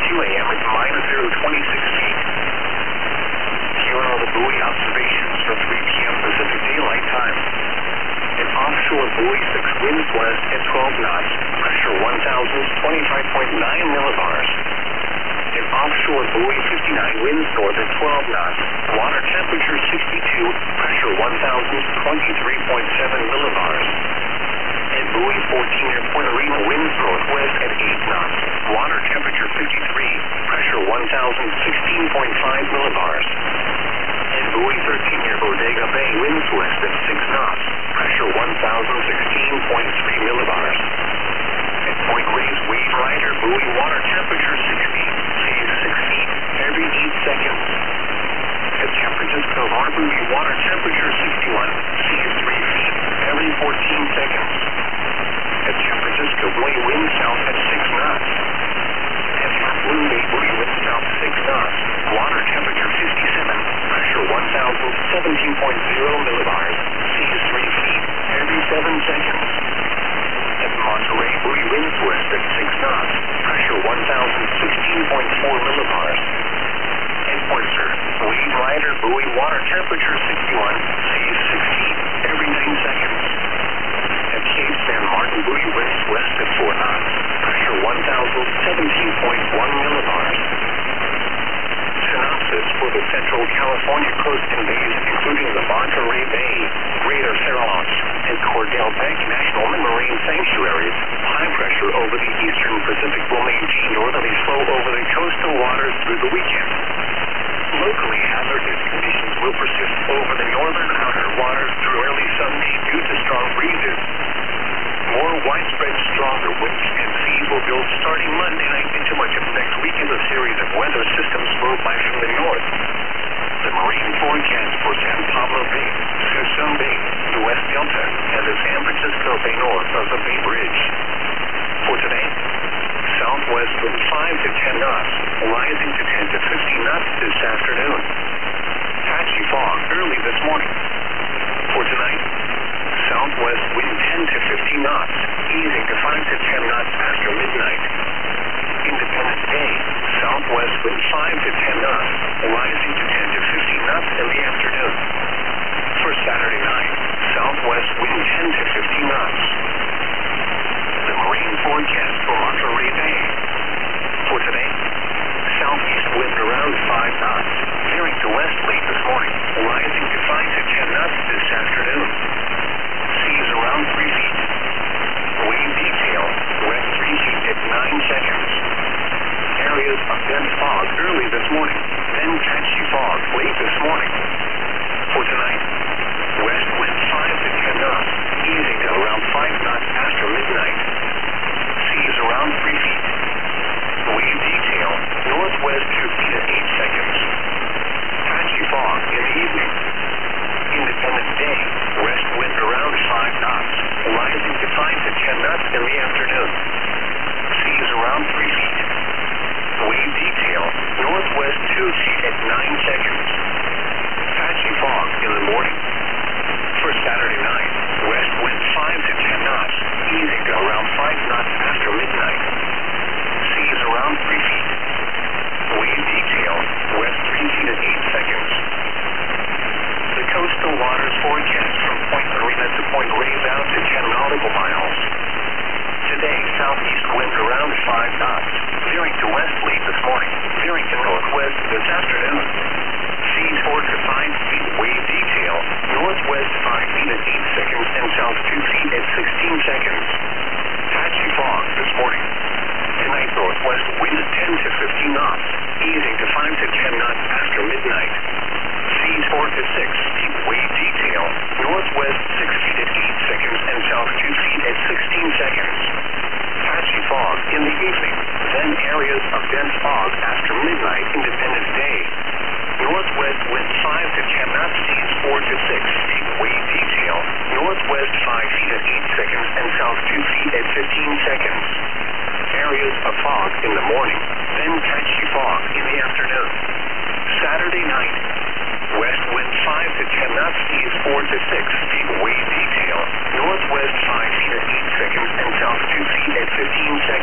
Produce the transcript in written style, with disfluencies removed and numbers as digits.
a.m. it's -026 feet. Here are the buoy observations for 3 p.m. Pacific Daylight Time. An offshore buoy 6 winds west at 12 knots, pressure 1,025.9 millibars. An offshore buoy 59 winds north at 12 knots, water temperature 62, pressure 1,023.7 millibars. And buoy 14 near Puerto Rico winds northwest at 8 knots, water temperature 53, pressure 1,016.5 millibars. And buoy 13 near Bodega Bay winds west at 6 knots, pressure 1,016.3 millibars. At Point Reyes Wave Rider buoy water temperature 60, phase 6 feet every 8 seconds. At San Francisco Harbor water temperature 61, phase 3 feet every 14 seconds. At San Francisco buoy wind south at 6 knots. At Half Moon Bay buoy wind south 6 knots, water temperature 57, pressure 1,017.0 millibars, phase 3 feet every 7 seconds. At Monterey buoy winds west at 6 knots, pressure 1,016.4 millibars. At Whistler, Wave Rider buoy water temperature 61, phase 6 feet every 9 seconds. At Cape San Martin buoy winds west at 4 knots, pressure 1,017.1 millibars. Synopsis for the Central California coast and bays, including the Monterey Bay, Greater Farallones, and Cordell Bank National Marine Sanctuaries. High pressure over the eastern Pacific will maintain northerly flow over the coastal waters through the weekend. Locally, hazardous conditions will persist over the northern outer waters through early Sunday due to strong breezes. More widespread, stronger winds and seas will build starting Monday night into much of next week as a series of weather systems blow by from the north. The marine forecast for San Pablo Bay, Suisun Bay, the West Delta, and the San Francisco Bay north of the Bay Bridge. For today, southwest wind 5 to 10 knots, rising to 10 to 15 knots this afternoon. Patchy fog early this morning. For tonight, southwest wind 10 to 15 knots, easing to 5 to 10 knots after midnight. Independence Day, southwest wind 5 to 10 knots, rising to 10 to 15 knots in the afternoon. For Saturday night, southwest wind 10 to 15 knots. The marine forecast for Monterey Bay. For today, southeast wind around 5 knots, veering to west late this morning, rising to 5 to 10 knots this afternoon. Seas around 3 feet. Wave detail, west 3 feet at 9 seconds. Areas of dense fog early this morning, then patchy fog late this morning. For tonight, west wind 5 to 10 knots, easing to around 5 knots after midnight. Seas around 3 feet. Wave detail, northwest 2 feet at 8 seconds. Patchy fog in the evening. Independence Day, west wind around 5 knots, rising to 5 to 10 knots in the afternoon. Seas around 3 feet. Wave detail, northwest 2 feet at 9 seconds. Patchy fog in the morning. For Saturday night, west wind 5 to 10 knots, easing to around 5 knots after midnight. Seas around 3 feet. Wave detail, west 3 feet at 8 seconds. The coastal waters forecast from Point Marina to Point Reyes out to 10 nautical miles. Today, southeast wind around 5 knots, veering to west late this morning, veering to northwest this afternoon. Seas 4 to 5 feet, wave detail, northwest 5 feet at 8 seconds and south 2 feet at 16 seconds. Patchy fog this morning. Tonight, northwest wind 10 to 15 knots, easing to 5 to 10 knots after midnight. Seas 4 to 6 feet, wave detail, northwest 6 feet at 8 seconds and south 2 feet at 16 seconds. Patchy fog in the evening, then areas of dense fog after midnight Independence Day. Northwest wind 5 to 10 knots, seas 4 to 6 feet, wave detail, northwest 5 feet at 8 seconds and south 2 feet at 15 seconds. Areas of fog in the morning, then patchy fog in the afternoon. Saturday night, west wind 5 to 10 knots, seas 4 to 6 feet, wave detail, northwest 5 feet at 8 seconds and south 2 feet at 15 seconds.